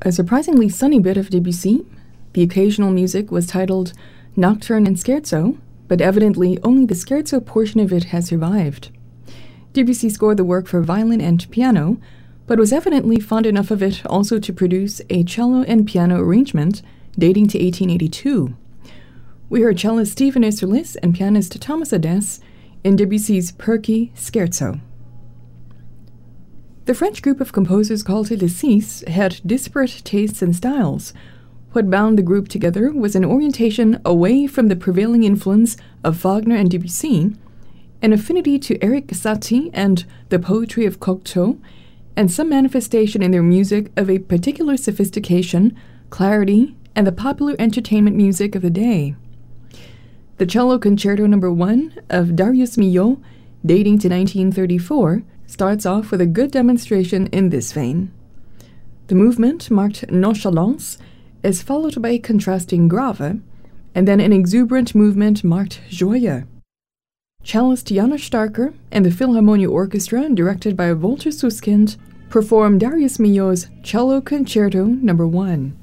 A surprisingly sunny bit of Debussy. The occasional music was titled Nocturne and Scherzo, but evidently only the scherzo portion of it has survived. Debussy scored the work for violin and piano, but was evidently fond enough of it also to produce a cello and piano arrangement dating to 1882. We heard cellist Stephen Isserlis and pianist Thomas Adès in Debussy's Perky Scherzo. The French group of composers called Les Six had disparate tastes and styles. What bound the group together was an orientation away from the prevailing influence of Wagner and Debussy, an affinity to Erik Satie and the poetry of Cocteau, and some manifestation in their music of a particular sophistication, clarity, and the popular entertainment music of the day. The Cello Concerto No. 1 of Darius Milhaud, dating to 1934, starts off with a good demonstration in this vein. The movement, marked nonchalance, is followed by a contrasting grave, and then an exuberant movement marked joyeux. Cellist Janos Starker and the Philharmonia Orchestra, directed by Walter Susskind, perform Darius Milhaud's Cello Concerto No. 1.